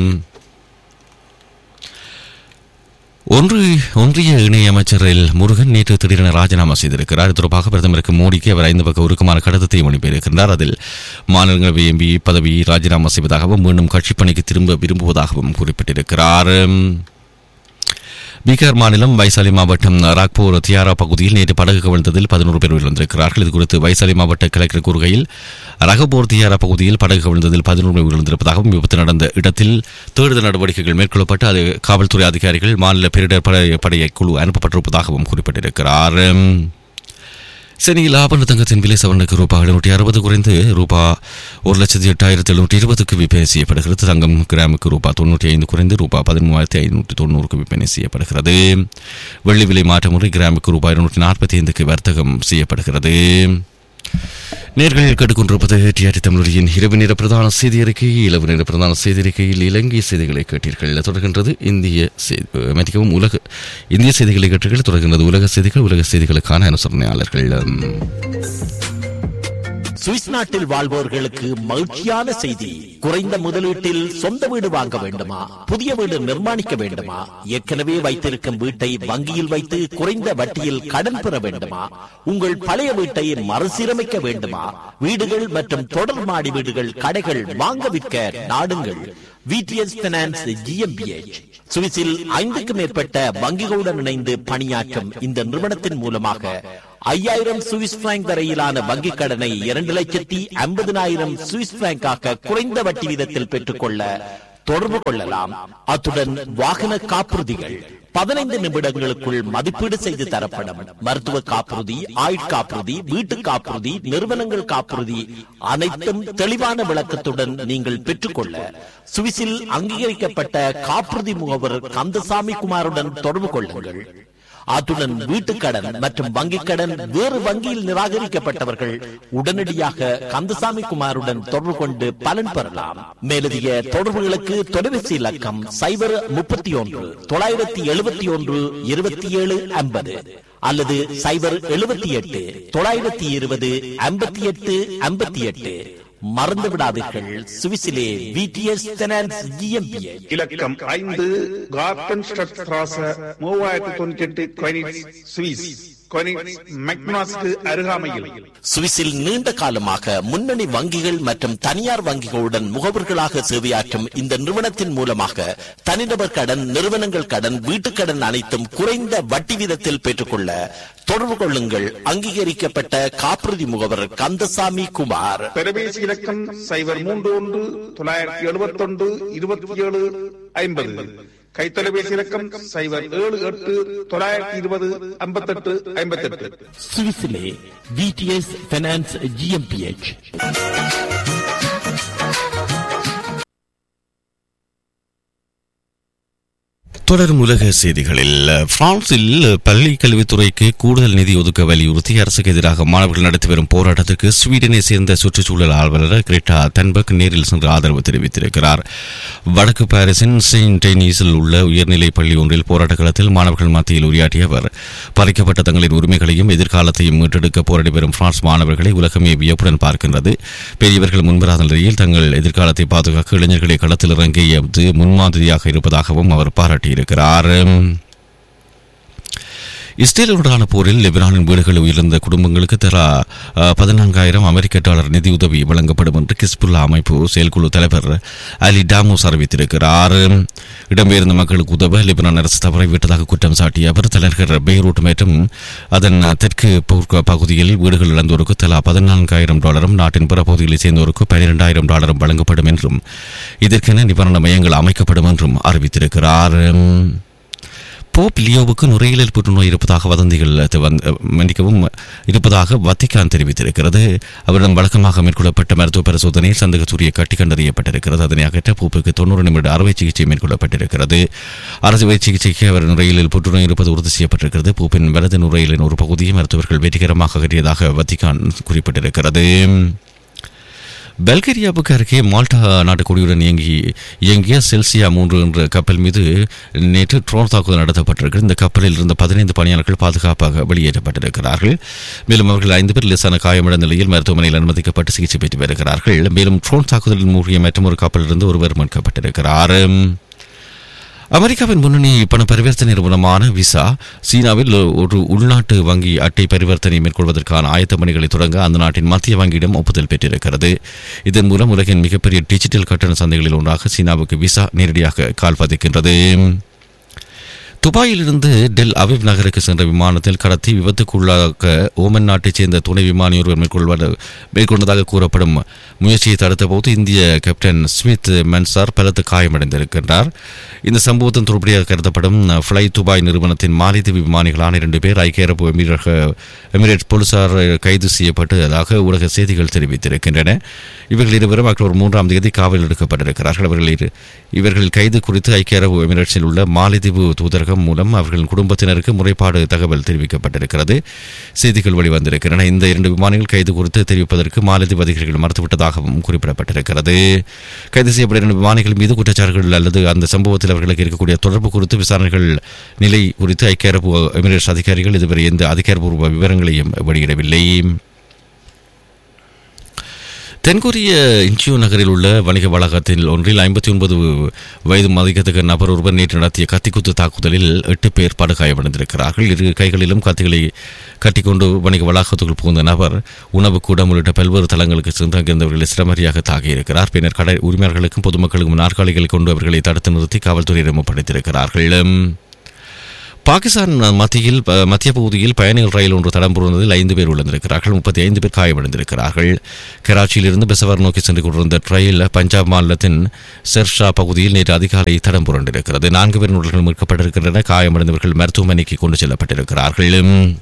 ஒன்றிய இணையமைச்சர் எல். முருகன் நேற்று திடீரென ராஜினாமா செய்திருக்கிறார். தொடர்பாக பிரதமருக்கு மோடிக்கு அவர் 5 பக்க உருக்கமான கடிதத்தை அனுப்பியிருக்கின்றார். அதில் மாநிலங்களவை எம்பி பதவியை ராஜினாமா செய்வதாகவும் மீண்டும் கட்சிப் பணிக்கு திரும்ப விரும்புவதாகவும் குறிப்பிட்டிருக்கிறார். பீகார் மாநிலம் வைசாலி மாவட்டம் ராக்பூர் தியாரா பகுதியில் நேற்று படகு கவிழ்ந்ததில் 11 பேர் உயிரிழந்திருக்கிறார்கள். இதுகுறித்து வைசாலி மாவட்ட கலெக்டர் கூறுகையில், ரகபூர் தியாரா பகுதியில் படகு கவிழ்ந்ததில் 11 பேர் உயிரிழந்திருப்பதாகவும் விபத்து நடந்த இடத்தில் தேடுதல் நடவடிக்கைகள் மேற்கொள்ளப்பட்டு அது காவல்துறை அதிகாரிகள், மாநில பேரிடர் படை குழு அனுப்பப்பட்டிருப்பதாகவும் குறிப்பிட்டிருக்கிறார். சென்னையில் ஆபரண தங்கத்தின் விலை சவரனுக்கு ரூபாய் 760 குறைந்து ரூபாய் 1,08,720 விற்பனை செய்யப்படுகிறது. தங்கம் கிராமுக்கு ரூபாய் 95 குறைந்து ரூபாய் 13,590 விற்பனை செய்யப்படுகிறது. வெள்ளி விலை மாற்ற முறை கிராமுக்கு ரூபாய் 245 வர்த்தகம் செய்யப்படுகிறது. நேர்கள் கேட்டுக்கொண்டிருப்பது டிஆர்டி தமிழொலியின் இரவு நேர பிரதான செய்தி அறிக்கையில் இலங்கை செய்திகளை கேட்டீர்கள். தொடர்கின்றது இந்திய செய்திகளை கேட்டீர்கள். தொடர்கின்றது உலக செய்திகளுக்கான அனுசரணையாளர்கள். சுவிஸ் நாட்டில் வாழ்வோர்களுக்கு மகிழ்ச்சியான செய்தி. குறைந்த முதலீட்டில் சொந்த வீடு வாங்க வேண்டுமா? புதிய வீடு நிர்மாணிக்க வேண்டுமா? ஏற்கனவே வைத்திருக்கும் வீட்டை வங்கியில் வைத்து குறைந்த வட்டியில் கடன் பெற வேண்டுமா? உங்கள் பழைய வீட்டை மறுசீரமைக்க வேண்டுமா? வீடுகள் மற்றும் தொடர் மாடி வீடுகள், கடைகள் வாங்க விற்க நாடுங்கள். VTS finance GmbH. சுவிஸில் 5க்கும் மேற்பட்ட வங்கிகளுடன் இணைந்து பணியாற்றும் இந்த நிறுவனத்தின் மூலமாக 5000 சுவிஸ் பிராங்க் வரையிலான வங்கிக் கடனை 2,50,000 சுவிஸ் பிராங்காக குறைந்த வட்டி வீதத்தில் பெற்றுக்கொள்ள தொடர்பு கொள்ளலாம். அத்துடன் வாகன காப்புறுதிகள் 15 நிமிடங்களுக்குள் மதிப்பீடு செய்து தரப்படும். மருத்துவ காப்புறுதி, ஆயுட்காப்புறுதி, வீட்டு காப்புறுதி, நிறுவனங்கள் காப்புறுதி அனைத்தும் தெளிவான விளக்கத்துடன் நீங்கள் பெற்றுக்கொள்ள சுவிஸில் அங்கீகரிக்கப்பட்ட காப்புறுதி முகவர் கந்தசாமி குமாருடன் தொடர்பு கொள்ளுங்கள். அத்துடன் வீட்டுக்கடன் மற்றும் வங்கிக் கடன் வேறு வங்கியில் நிராகரிக்கப்பட்டவர்கள் உடனடியாக கந்தசாமி குமாருடன் தொடர்பு கொண்டு பலன் பெறலாம். மேலதிக தொடர்புகளுக்கு தொலைபேசி இலக்கம் 031-971-2750 அல்லது 078-920-58-58. மறந்து விடாதீர்கள், சுவிஸிலே விடிஎஸ் பைனான்ஸ் ஜிஎம்பிஎச். இலக்கம் 5 கார்டன் ஸ்ட்ராட் 3098 கொனிட்ஸ், சுவிஸ். அருகாமையில் சுவிஸில் நீண்ட காலமாக முன்னணி வங்கிகள் மற்றும் தனியார் வங்கிகளுடன் முகவர்களாக சேவையாற்றும் இந்த நிறுவனத்தின் மூலமாக தனிநபர் கடன், நிறுவனங்கள் கடன், வீட்டுக்கடன் அனைத்தும் குறைந்த வட்டி வீதத்தில் பெற்றுக்கொள்ள தொடர்பு கொள்ளுங்கள். அங்கீகரிக்கப்பட்ட காப்புறுதி முகவர் கந்தசாமி குமார். தொலைபேசி இலக்கம் 031-971-2750. கைத்தொலைபேசி இலக்கம் 078-920-5858. சுவிஸிலே விடிஎஸ் பைனான்ஸ் ஜிஎம்பிஎச். தொடரும் உலக செய்திகளில், பிரான்சில் பள்ளி கல்வித்துறைக்கு கூடுதல் நிதி ஒதுக்க வலியுறுத்தி அரசுக்கு எதிராக மாணவர்கள் நடத்தி வரும் போராட்டத்திற்கு ஸ்வீடனை சேர்ந்த சுற்றுச்சூழல் ஆர்வலர் கிரெட்டா தன்பர்க் நேரில் சென்று ஆதரவு தெரிவித்திருக்கிறார். வடக்கு பாரிஸின் செயின்ட் டெனிஸில் உள்ள உயர்நிலை பள்ளி ஒன்றில் போராட்ட களத்தில் மாணவர்கள் மத்தியில் உரையாற்றிய அவர், பறிக்கப்பட்ட தங்களின் உரிமைகளையும் எதிர்காலத்தையும் மீட்டெடுக்க போராடி வரும் பிரான்ஸ் மாணவர்களை உலகமே வியப்புடன் பார்க்கின்றது. பெரியவர்கள் முன்வராத நிலையில் தங்கள் எதிர்காலத்தை பாதுகாக்க இளைஞர்களை களத்தில் இறங்கியது முன்மாதிரியாக இருப்பதாகவும் அவர் பாராட்டியிருக்கிறார். இஸ்ரேலுடனான போரில் லெபனானின் வீடுகளில் உயிரிழந்த குடும்பங்களுக்கு தலா $14,000 நிதி உதவி வழங்கப்படும் என்று ஹிஸ்புல்லா அமைப்பு செயற்குழு தலைவர் அலி டாமோஸ் அறிவித்திருக்கிறார். இடம்பெயர்ந்த மக்களுக்கு உதவ லெபனான் அரசு தவறிவிட்டதாக குற்றம் சாட்டிய அவர், தலைநகர் பெய்ரூட் மற்றும் அதன் தெற்கு பகுதியில் வீடுகள் இழந்தோருக்கு தலா $14,000, நாட்டின் பிற பகுதிகளில் சேர்ந்தோருக்கு $12,000 வழங்கப்படும் என்றும் இதற்கென நிவாரண மையங்கள் அமைக்கப்படும் என்றும் அறிவித்திருக்கிறார். போப் லியோவுக்கு நுரையீரல் புற்றுநோய் இருப்பதாக வதந்திகள் இருப்பதாக வத்திக்கான் தெரிவித்திருக்கிறது. அவரிடம் வழக்கமாக மேற்கொள்ளப்பட்ட மருத்துவ பரிசோதனையில் சந்தேகத்துரிய கட்டி கண்டறியப்பட்டிருக்கிறது. அதனை அகற்ற போப்புக்கு 90 நிமிட அறுவை சிகிச்சை மேற்கொள்ளப்பட்டிருக்கிறது. அறுவை சிகிச்சைக்கு அவர் நுரையீரல் புற்றுநோய் இருப்பது உறுதி செய்யப்பட்டிருக்கிறது. போப்பின் வலது நுரையீரலின் ஒரு பகுதியை மருத்துவர்கள் வெற்றிகரமாக அகற்றியதாக வத்திக்கான் குறிப்பிட்டிருக்கிறது. பல்கேரியாவுக்கு அருகே மால்டா நாட்டுக்குடியுடன் இயங்கிய செல்சியா 3 என்ற கப்பல் மீது நேற்று ட்ரோன் தாக்குதல் நடத்தப்பட்டிருக்கிறது. இந்த கப்பலில் இருந்த 15 பணியாளர்கள் பாதுகாப்பாக வெளியேற்றப்பட்டிருக்கிறார்கள். மேலும் அவர்கள் 5 பேர் லேசான காயமடைந்த நிலையில் மருத்துவமனையில் அனுமதிக்கப்பட்டு சிகிச்சை பெற்று வருகிறார்கள். மேலும் ட்ரோன் தாக்குதலில் மூழ்கிய மற்றொரு கப்பலிலிருந்து ஒருவர் மீட்கப்பட்டிருக்கிறார். அமெரிக்காவின் முன்னணி பண பரிவர்த்தனை நிறுவனமான விசா சீனாவில் ஒரு உள்நாட்டு வங்கி அட்டை பரிவர்த்தனை மேற்கொள்வதற்கான ஆயத்த பணிகளை தொடங்க அந்த நாட்டின் மத்திய வங்கியிடம் ஒப்புதல் பெற்றிருக்கிறது. இதன் மூலம் உலகின் மிகப்பெரிய டிஜிட்டல் கட்டண சந்தைகளில் ஒன்றாக சீனாவுக்கு விசா நேரடியாக கால் பதிக்கின்றது. துபாயிலிருந்து டெல் அவிவ் நகருக்கு சென்ற விமானத்தில் கடத்தி விபத்துக்குள்ளாக ஓமன் நாட்டைச் சேர்ந்த துணை விமானி ஒருவர் மேற்கொண்டதாக கூறப்படும் முயற்சியை தடுத்த போது இந்திய கேப்டன் ஸ்மித் மன்சார் பலத்து காயமடைந்திருக்கின்றார். இந்த சம்பவத்தின் தொடர்புடையாக கருதப்படும் ஃப்ளை துபாய் நிறுவனத்தின் மாலைதீவு விமானிகளான 2 பேர் ஐக்கிய அரபு எமிரேட்ஸ் போலீசார் கைது செய்யப்பட்டதாக ஊடக செய்திகள் தெரிவித்திருக்கின்றன. இவர்கள் இருவரும் அக்டோபர் 3ஆம் தேதி காவலில் எடுக்கப்பட்டிருக்கிறார்கள். இவர்கள் கைது குறித்து ஐக்கிய அரபு எமிரேட்ஸில் உள்ள மாலைதீவு தூதரகம் மூலம் அவர்களின் குடும்பத்தினருக்கு முறைப்பாடு தகவல் தெரிவிக்கப்பட்டிருக்கிறது. செய்திகள் வெளிவந்திருக்கின்றன. இந்த 2 விமானிகள் கைது குறித்து தெரிவிப்பதற்கு மாலத்தீவு அதிகாரிகள் மறுத்துவிட்டதாகவும் குறிப்பிடப்பட்டிருக்கிறது. கைது செய்யப்பட்ட 2 விமானிகள் மீது குற்றச்சாட்டுகள் அல்லது அந்த சம்பவத்தில் அவர்களுக்கு இருக்கக்கூடிய தொடர்பு குறித்து விசாரணைகள் நிலை குறித்து ஐக்கிய அரபு எமிரேட்ஸ் அதிகாரிகள் இதுவரை எந்த அதிகாரப்பூர்வ விவரங்களையும் வெளியிடவில்லை. தென்கொரிய இன்ச்சியோ நகரில் உள்ள வணிக வளாகத்தில் ஒன்றில் 59 வயது மதிக்கத்தக்க நபர் ஒருவர் நேற்று நடத்திய கத்திக்குத்து தாக்குதலில் 8 பேர் படுகாயமடைந்திருக்கிறார்கள். இரு கைகளிலும் கத்திகளை கட்டிக்கொண்டு வணிக வளாகத்துக்குள் புகுந்த நபர் உணவு கூடம் உள்ளிட்ட பல்வேறு தளங்களுக்கு சென்று அங்கிருந்தவர்களை சிரமரியாக தாக்கியிருக்கிறார். பின்னர் கடை உரிமையாளர்களுக்கும் பொதுமக்களுக்கும் நாற்காலிகளை கொண்டு அவர்களை தடுத்து நிறுத்தி காவல்துறையிடம் ஒப்படைத்திருக்கிறார்கள். பாகிஸ்தான் மத்திய பகுதியில் பயணிகள் ரயில் ஒன்று தடம் புரண்டதில் 5 பேர் உழந்திருக்கிறார்கள். 35 பேர் காயமடைந்திருக்கிறார்கள். கராச்சியிலிருந்து பெசவர் நோக்கி சென்று கொண்டிருந்த ரயில் பஞ்சாப் மாநிலத்தின் செர்ஷா பகுதியில் நேற்று அதிகாலை தடம் புரண்டிருக்கிறது. 4 பேர் உடல்கள் மீட்கப்பட்டிருக்கின்றன. காயமடைந்தவர்கள் மருத்துவமனைக்கு கொண்டு செல்லப்பட்டிருக்கிறார்கள்.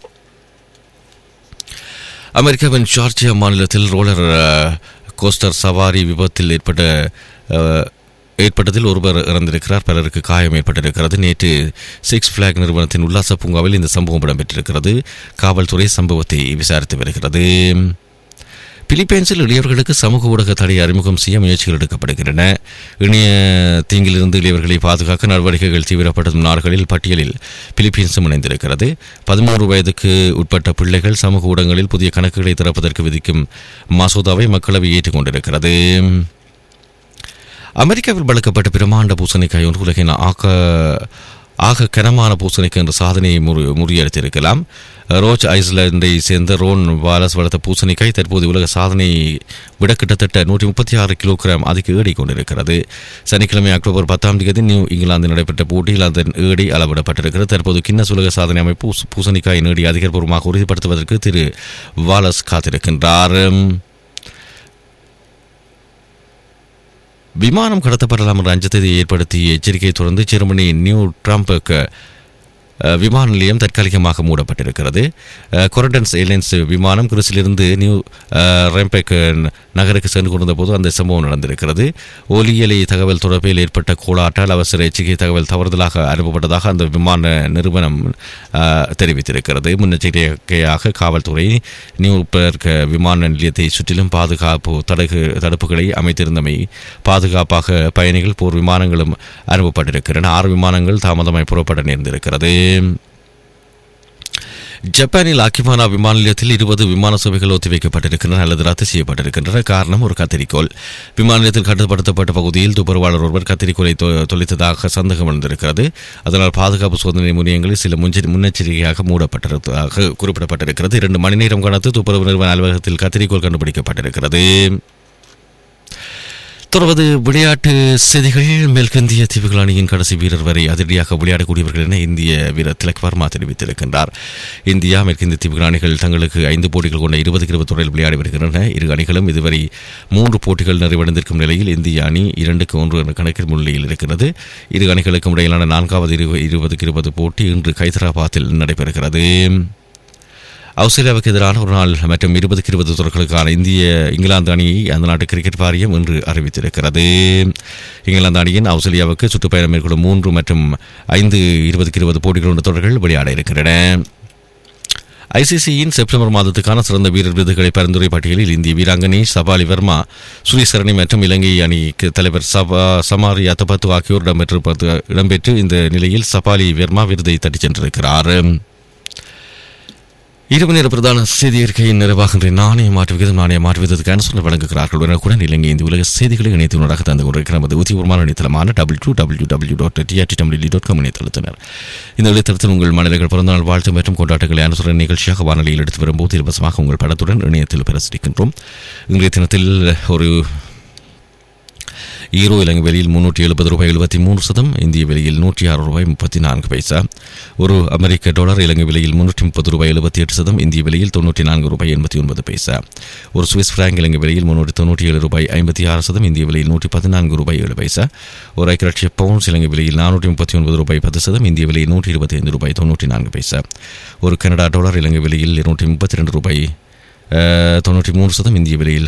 அமெரிக்காவின் ஜார்ஜியா மாநிலத்தில் ரோலர் கோஸ்டர் சவாரி விபத்தில் ஏற்பட்டதில் ஒருவர் இறந்திருக்கிறார். பலருக்கு காயம் ஏற்பட்டிருக்கிறது. நேற்று சிக்ஸ் பிளாக் நிறுவனத்தின் உல்லாச பூங்காவில் இந்த சம்பவம் இடம்பெற்றிருக்கிறது. காவல்துறை சம்பவத்தை விசாரித்து வருகிறது. பிலிப்பைன்ஸில் இளையவர்களுக்கு சமூக ஊடக தடை அறிமுகம் செய்ய முயற்சிகள் எடுக்கப்படுகின்றன. இணைய தீங்கிலிருந்து இளையவர்களை பாதுகாக்க நடவடிக்கைகள் தீவிரப்படுத்தும் நாடுகளில் பட்டியலில் பிலிப்பைன்ஸும் இணைந்திருக்கிறது. 13 வயதுக்கு உட்பட்ட பிள்ளைகள் சமூக ஊடகங்களில் புதிய கணக்குகளை திறப்பதற்கு விதிக்கும் மசோதாவை மக்களவை ஏற்றுக்கொண்டிருக்கிறது. அமெரிக்காவில் வளர்க்கப்பட்ட பிரமாண்ட பூசணிக்காய் ஒன்று உலகின் ஆக கனமான பூசணிக்காய் என்ற சாதனையை முறியடித்திருக்கலாம். ரோச் ஐஸ்லாண்டை சேர்ந்த ரோன் வாலஸ் வளர்த்த பூசணிக்காய் தற்போது உலக சாதனை விட கிட்டத்தட்ட 136 கிலோகிராம் அதிக ஏடை கொண்டிருக்கிறது. சனிக்கிழமை அக்டோபர் 10 நியூ இங்கிலாந்தில் நடைபெற்ற போட்டியில் அதன் ஏடை அளவிடப்பட்டிருக்கிறது. தற்போது கின்னஸ் உலக சாதனை அமைப்பு பூசணிக்காயின் ஏடை அதிகாரப்பூர்வமாக உறுதிப்படுத்துவதற்கு திரு வாலஸ் காத்திருக்கின்றார். விமானம் கடத்தப்படலாம் என்ற அச்சத்தை ஏற்படுத்திய எச்சரிக்கையை தொடர்ந்து ஜெர்மனி நியூ ட்ரம்புக்கு விமான நிலையம் தற்காலிகமாக மூடப்பட்டிருக்கிறது. கொரடன்ஸ் ஏர்லைன்ஸ் விமானம் கிறிஸிலிருந்து நியூ ரம்பெக் நகருக்கு சென்று கொண்டிருந்த போது அந்த சம்பவம் நடந்திருக்கிறது. ஒலியலை தகவல் தொடர்பில் ஏற்பட்ட கோளாட்டால் அவசர எச்சரிக்கை தகவல் தவறுதலாக அனுப்பப்பட்டதாக அந்த விமான நிறுவனம் தெரிவித்திருக்கிறது. முன்னெச்சரிக்கையாக காவல்துறை நியூபர்க் விமான நிலையத்தை சுற்றிலும் பாதுகாப்பு தடுப்புகளை அமைத்திருந்தமை பாதுகாப்பாக பயணிகள் போர் விமானங்களும் அனுப்பப்பட்டிருக்கின்றன. 6 விமானங்கள் தாமதமாய் புறப்பட நேர்ந்திருக்கிறது. ஜப்பானில் அகிபானா விமான நிலையத்தில் 20 விமான சேவைகள் ஒத்திவைக்கப்பட்டிருக்கின்றன அல்லது ரத்து செய்யப்பட்டிருக்கின்றன. காரணம் ஒரு கத்தரிக்கோள். விமான நிலையத்தில் கட்டுப்படுத்தப்பட்ட பகுதியில் துப்புரவாளர் ஒருவர் கத்தரிக்கோளை தொலைத்ததாக சந்தேகம் வந்திருக்கிறது. அதனால் பாதுகாப்பு சோதனை முனையங்களில் சில முன்னெச்சரிக்கையாக மூடப்பட்டிருப்பதாக குறிப்பிடப்பட்டிருக்கிறது. 2 மணி நேரம் கடந்து துப்புரவு நிறுவன அலுவலகத்தில் கத்தரிக்கோள் கண்டுபிடிக்கப்பட்டிருக்கிறது. தொடர்வது விளையாட்டு செய்திகள். மேற்கிந்திய தீவுகள் அணியின் கடைசி வீரர் வரை அதிரடியாக விளையாடக்கூடியவர்கள் என இந்திய வீரர் திலக் வர்மா தெரிவித்திருக்கின்றார். இந்தியா மேற்கிந்திய தீவுகள் அணிகள் தங்களுக்கு 5 போட்டிகள் கொண்ட 20 தொடரில் விளையாடி வருகின்றன. இரு அணிகளும் இதுவரை 3 போட்டிகள் நிறைவடைந்திருக்கும் நிலையில் இந்திய அணி 2-1 என்ற கணக்கில் முன்னிலையில் இருக்கிறது. இரு அணிகளுக்கும் இடையிலான 4வது 20 போட்டி இன்று ஹைதராபாத்தில் நடைபெறுகிறது. ஆஸ்திரேலியாவுக்கு எதிரான ஒரு நாள் மற்றும் 20 தொடர்களுக்கான இங்கிலாந்து அணியை அந்த நாட்டு கிரிக்கெட் வாரியம் இன்று அறிவித்திருக்கிறது. இங்கிலாந்து அணியின் ஆஸ்திரேலியாவுக்கு சுற்றுப்பயணம் மேற்கொள்ளும் 3 மற்றும் 5 20 போட்டிகள் தொடர்கள் விளையாட இருக்கின்றன. ஐசிசியின் செப்டம்பர் மாதத்துக்கான சிறந்த வீரர் விருதுகளை பரிந்துரை பட்டியலில் இந்திய வீராங்கனை சபாலி வர்மா, சுரேசரணி மற்றும் இலங்கை அணிக்கு தலைவர் சமாரி அத்தபத்து ஆகியோர் இடம்பெற்று இந்த நிலையில் சபாலி வர்மா விருதை தட்டிச் சென்றிருக்கிறார். இரவு நேர பிரதான செய்தி அறிக்கையின் நிறைவாகின்ற நாணய மாற்று விகிதத்துக்கான சொன்ன வழங்குகிறார்கள். உடனுக்குடன் இலங்கை இந்த உலக செய்திகளை இணையத்தினராக தந்து கொண்டிருக்கிற நமது உத்தியபூர்வமான இணையதளமான www.trtml.com இணையதளத்தினர். இந்த இணையதளத்தில் உங்கள் மனிதர்கள் பிறந்தநாள் வாழ்த்து மற்றும் கொண்டாட்டங்களை அனுசரணை நிகழ்ச்சியாக வானொலியில் எடுத்து வரும்போது இலவசமாக உங்கள் படத்துடன் இணையத்தில் பிரசுரிக்கின்றோம். இன்றைய தினத்தில் ஒரு ஈரோ இலங்கை விலையில் $370.73, இந்திய விலையில் $106.34. ஒரு அமெரிக்க டாலர் இலங்கை விலையில் $330.78, இந்திய விலையில் $94.89. ஒரு சுவிஸ் பிராங்க் இலங்கை விலையில் $397.56, இந்திய விலையில் $114.07. ஒரு ஐக்கிய பவுண்ட்ஸ் இலங்கை விலையில் $439.10, இந்திய விலையில் $125.94. ஒரு கனடா டாலர் இலங்கை விலையில் $232.93, இந்திய விலையில்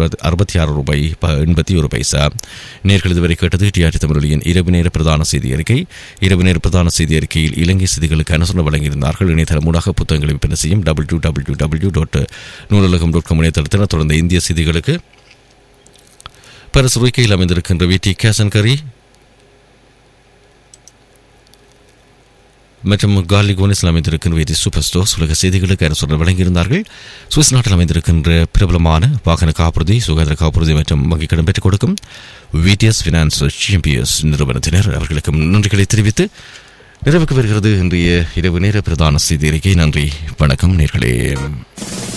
$66.81. நேர்கள் இதுவரை கேட்டது டிஆர்டி தமிழொலியின் இரவு நேர பிரதான செய்தி அறிக்கை. இரவு நேர பிரதான செய்தி அறிக்கையில் இலங்கை செய்திகளுக்கு அனுசரணை வழங்கியிருந்தார்கள். இணையதளமூடாக புத்தகங்களை விற்பனை செய்யும் www.நூலகம்.com இணையதளத்தினர். தொடர்ந்த இந்திய செய்திகளுக்கு பரிசுரைக்கையில் அமைந்திருக்கின்ற விடி கேஷன் கரி, மற்றும் கார்லி கோனிஸில் அமைந்திருக்கின்ற வேதி சூப்பர் ஸ்டோர்ஸ் உலக செய்திகளுக்கு அரசுடன் வழங்கியிருந்தார்கள். சுவிஸ் நாட்டில் அமைந்திருக்கின்ற பிரபலமான வாகன காப்புறுதி, சுகாதார காப்புறுதி மற்றும் வங்கிக் கடன் பெற்றுக் கொடுக்கும் விடிஎஸ் ஃபினான்ஸ் சாம்பியன்ஸ் நிறுவனத்தினர் அவர்களுக்கு நன்றிகளை தெரிவித்து நிறைவுக்கு வருகிறது இன்றைய இரவு நேர பிரதான செய்தி அறிக்கை. நன்றி, வணக்கம் நேர்களே.